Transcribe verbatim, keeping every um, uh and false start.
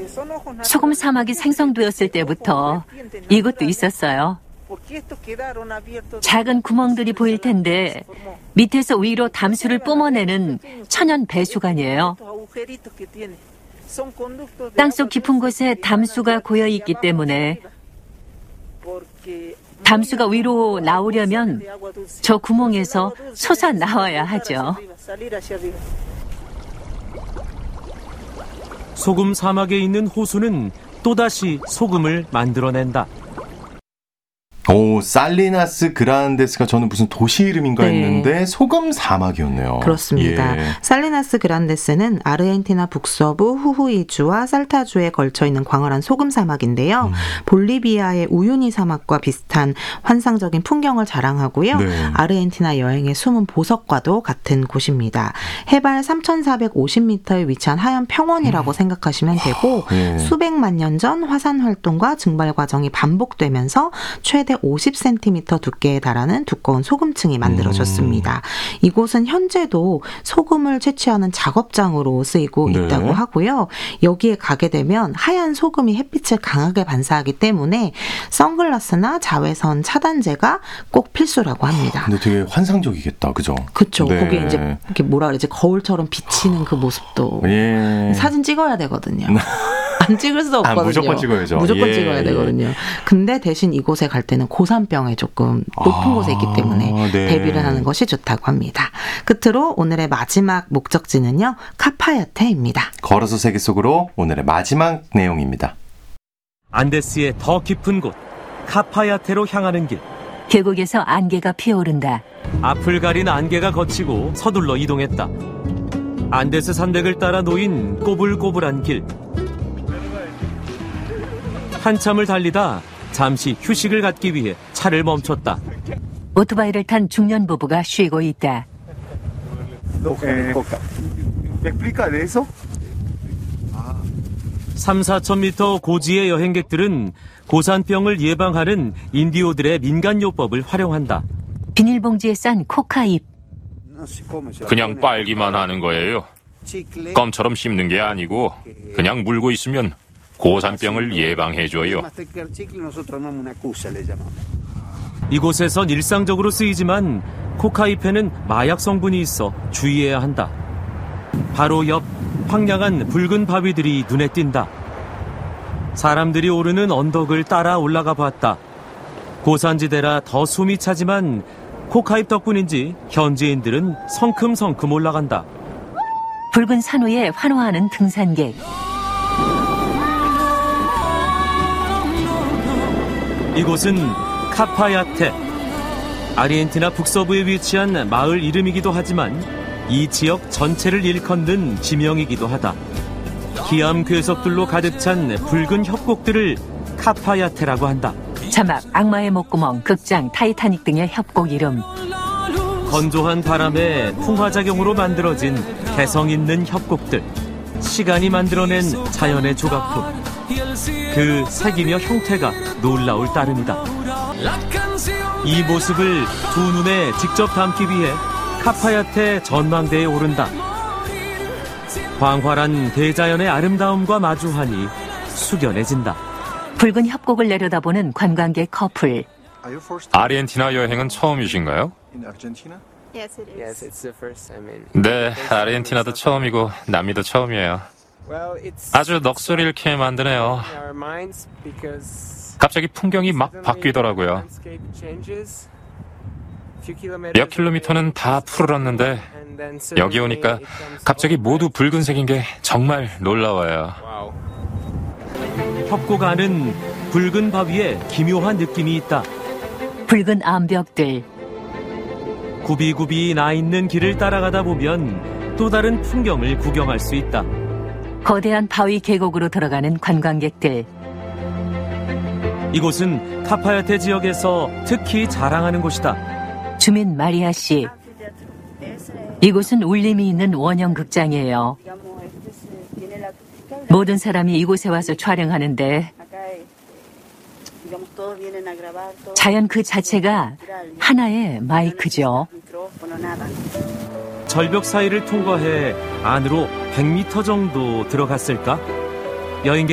소금 사막이 생성되었을 때부터 이것도 있었어요. 작은 구멍들이 보일 텐데 밑에서 위로 담수를 뿜어내는 천연 배수관이에요. 땅속 깊은 곳에 담수가 고여 있기 때문에 담수가 위로 나오려면 저 구멍에서 솟아 나와야 하죠. 소금 사막에 있는 호수는 또다시 소금을 만들어낸다. 오, 살리나스 그란데스가 저는 무슨 도시 이름인가 네. 했는데 소금 사막이었네요. 그렇습니다. 예. 살리나스 그란데스는 아르헨티나 북서부 후후이주와 살타주에 걸쳐 있는 광활한 소금 사막인데요. 음. 볼리비아의 우유니 사막과 비슷한 환상적인 풍경을 자랑하고요. 네. 아르헨티나 여행의 숨은 보석과도 같은 곳입니다. 해발 삼천사백오십 미터에 위치한 하얀 평원이라고 음. 생각하시면 되고 예. 수백만 년 전 화산 활동과 증발 과정이 반복되면서 최대 오십 센티미터 두께에 달하는 두꺼운 소금층이 만들어졌습니다. 음. 이곳은 현재도 소금을 채취하는 작업장으로 쓰이고 네. 있다고 하고요. 여기에 가게 되면 하얀 소금이 햇빛을 강하게 반사하기 때문에 선글라스나 자외선 차단제가 꼭 필수라고 합니다. 근데 되게 환상적이겠다, 그죠? 그렇죠. 네. 거기에 이제 이렇게 뭐라 그러지 거울처럼 비치는 그 모습도 예. 사진 찍어야 되거든요. 안 찍을 수 없거든요. 아, 무조건 찍어야죠. 무조건 예, 찍어야 예. 되거든요. 근데 대신 이곳에 갈 때는 고산병에 조금 높은 아, 곳에 있기 때문에 네. 대비를 하는 것이 좋다고 합니다. 끝으로 오늘의 마지막 목적지는요. 카파야테입니다. 걸어서 세계 속으로 오늘의 마지막 내용입니다. 안데스의 더 깊은 곳 카파야테로 향하는 길. 계곡에서 안개가 피어오른다. 앞을 가린 안개가 걷히고 서둘러 이동했다. 안데스 산맥을 따라 놓인 꼬불꼬불한 길. 한참을 달리다 잠시 휴식을 갖기 위해 차를 멈췄다. 오토바이를 탄 중년 부부가 쉬고 있다. 삼, 사천 미터 고지의 여행객들은 고산병을 예방하는 인디오들의 민간요법을 활용한다. 비닐봉지에 싼 코카잎. 그냥 빨기만 하는 거예요. 껌처럼 씹는 게 아니고 그냥 물고 있으면 고산병을 예방해줘요. 이곳에선 일상적으로 쓰이지만 코카잎에는 마약 성분이 있어 주의해야 한다. 바로 옆 황량한 붉은 바위들이 눈에 띈다. 사람들이 오르는 언덕을 따라 올라가 봤다. 고산지대라 더 숨이 차지만 코카잎 덕분인지 현지인들은 성큼성큼 올라간다. 붉은 산 위에 환호하는 등산객. 이곳은 카파야테. 아르헨티나 북서부에 위치한 마을 이름이기도 하지만 이 지역 전체를 일컫는 지명이기도 하다. 기암 괴석들로 가득 찬 붉은 협곡들을 카파야테라고 한다. 자막 악마의 목구멍, 극장 타이타닉 등의 협곡 이름. 건조한 바람에 풍화작용으로 만들어진 개성 있는 협곡들. 시간이 만들어낸 자연의 조각품. 그 색이며 형태가 놀라울 따름이다. 이 모습을 두 눈에 직접 담기 위해 카파야테 전망대에 오른다. 광활한 대자연의 아름다움과 마주하니 숙연해진다. 붉은 협곡을 내려다보는 관광객 커플. 아르헨티나 여행은 처음이신가요? 네, 아르헨티나도 처음이고 남미도 처음이에요. 아주 넋을 잃게 만드네요. 갑자기 풍경이 막 바뀌더라고요. 몇 킬로미터는 다 푸르렀는데 여기 오니까 갑자기 모두 붉은색인 게 정말 놀라워요. 협곡 안은 붉은 바위에 기묘한 느낌이 있다. 붉은 암벽들. 굽이굽이 나 있는 길을 따라가다 보면 또 다른 풍경을 구경할 수 있다. 거대한 바위 계곡으로 들어가는 관광객들. 이곳은 카파야테 지역에서 특히 자랑하는 곳이다. 주민 마리아 씨. 이곳은 울림이 있는 원형 극장이에요. 모든 사람이 이곳에 와서 촬영하는데 자연 그 자체가 하나의 마이크죠. 절벽 사이를 통과해 안으로 백 미터 정도 들어갔을까? 여행객